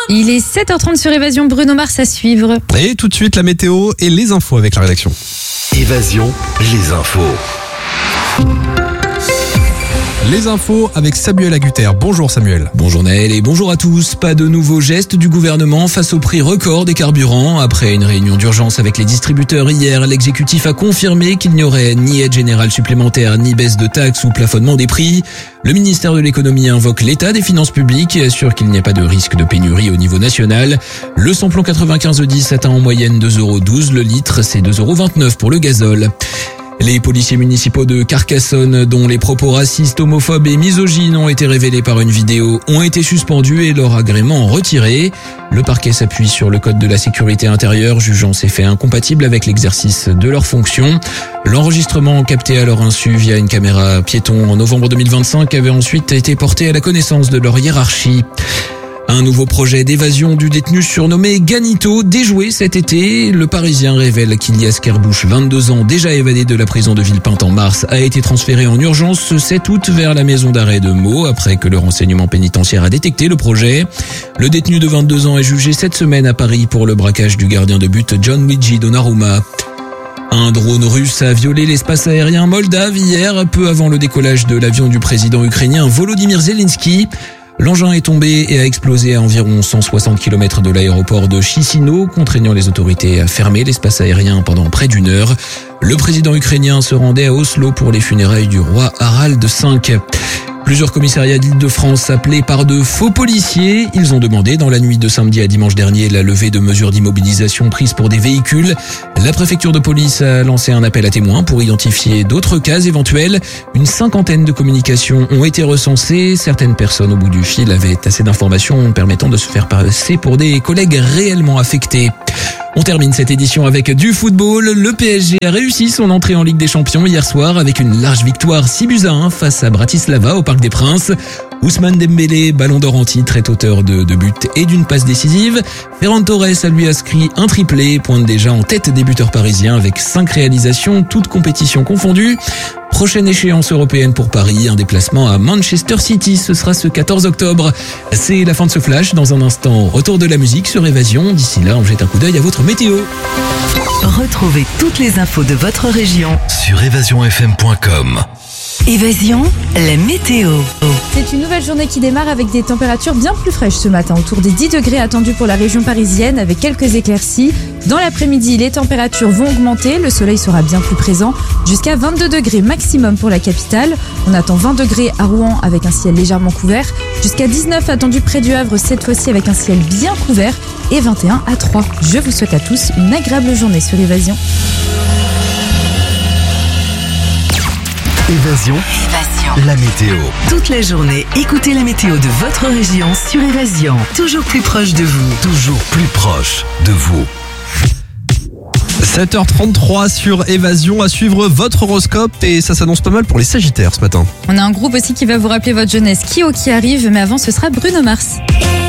Il est 7h30 sur Évasion, Bruno Mars à suivre. Et tout de suite la météo et les infos avec la rédaction. Évasion, les infos. Les infos avec Samuel Agutter. Bonjour Samuel. Bonjour Naël et bonjour à tous. Pas de nouveaux gestes du gouvernement face au prix record des carburants. Après une réunion d'urgence avec les distributeurs hier, l'exécutif a confirmé qu'il n'y aurait ni aide générale supplémentaire, ni baisse de taxes ou plafonnement des prix. Le ministère de l'économie invoque l'état des finances publiques et assure qu'il n'y a pas de risque de pénurie au niveau national. Le samplon 95E10 atteint en moyenne 2,12 € le litre, c'est 2,29 € pour le gazole. Les policiers municipaux de Carcassonne, dont les propos racistes, homophobes et misogynes ont été révélés par une vidéo, ont été suspendus et leur agrément retiré. Le parquet s'appuie sur le code de la sécurité intérieure, jugeant ces faits incompatibles avec l'exercice de leurs fonctions. L'enregistrement capté à leur insu via une caméra piéton en novembre 2025 avait ensuite été porté à la connaissance de leur hiérarchie. Un nouveau projet d'évasion du détenu surnommé Ganito déjoué cet été. Le Parisien révèle qu'Ilias Kerbouche, 22 ans, déjà évadé de la prison de Villepinte en mars, a été transféré en urgence ce 7 août vers la maison d'arrêt de Meaux après que le renseignement pénitentiaire a détecté le projet. Le détenu de 22 ans est jugé cette semaine à Paris pour le braquage du gardien de but John Luigi Donnarumma. Un drone russe a violé l'espace aérien moldave hier, peu avant le décollage de l'avion du président ukrainien Volodymyr Zelensky. L'engin est tombé et a explosé à environ 160 km de l'aéroport de Chisinau, contraignant les autorités à fermer l'espace aérien pendant près d'une heure. Le président ukrainien se rendait à Oslo pour les funérailles du roi Harald V. Plusieurs commissariats d'Île-de-France appelés par de faux policiers. Ils ont demandé dans la nuit de samedi à dimanche dernier la levée de mesures d'immobilisation prises pour des véhicules. La préfecture de police a lancé un appel à témoins pour identifier d'autres cas éventuels. Une cinquantaine de communications ont été recensées. Certaines personnes au bout du fil avaient assez d'informations permettant de se faire passer pour des collègues réellement affectés. On termine cette édition avec du football. Le PSG a réussi son entrée en Ligue des Champions hier soir avec une large victoire 6-1 face à Bratislava au Parc des Princes. Ousmane Dembélé, ballon d'or en titre, est auteur de 2 buts et d'une passe décisive. Ferran Torres a lui inscrit un triplé, pointe déjà en tête des buteurs parisiens avec 5 réalisations, toutes compétitions confondues. Prochaine échéance européenne pour Paris, un déplacement à Manchester City, ce sera ce 14 octobre. C'est la fin de ce flash. Dans un instant, retour de la musique sur Évasion. D'ici là, on jette un coup d'œil à votre météo. Retrouvez toutes les infos de votre région Sur évasionfm.com. Évasion, la météo. C'est une nouvelle journée qui démarre avec des températures bien plus fraîches ce matin, autour des 10 degrés attendus pour la région parisienne avec quelques éclaircies. Dans l'après-midi, les températures vont augmenter, le soleil sera bien plus présent, jusqu'à 22 degrés maximum pour la capitale. On attend 20 degrés à Rouen avec un ciel légèrement couvert, jusqu'à 19 attendus près du Havre cette fois-ci avec un ciel bien couvert et 21 à Troyes. Je vous souhaite à tous une agréable journée sur Évasion. Évasion, la météo. Toute la journée, écoutez la météo de votre région sur Évasion. Toujours plus proche de vous. Toujours plus proche de vous. 7h33 sur Évasion, à suivre votre horoscope et ça s'annonce pas mal pour les Sagittaires ce matin. On a un groupe aussi qui va vous rappeler votre jeunesse qui arrive, mais avant ce sera Bruno Mars.